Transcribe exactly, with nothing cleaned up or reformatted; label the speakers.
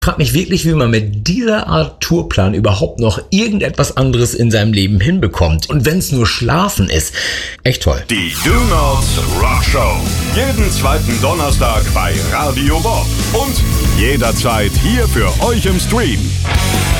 Speaker 1: Ich frage mich wirklich, wie man mit dieser Art Tourplan überhaupt noch irgendetwas anderes in seinem Leben hinbekommt. Und wenn es nur Schlafen ist. Echt toll.
Speaker 2: Die Do Nots Rock Show. Jeden zweiten Donnerstag bei Radio Bob. Und jederzeit hier für euch im Stream.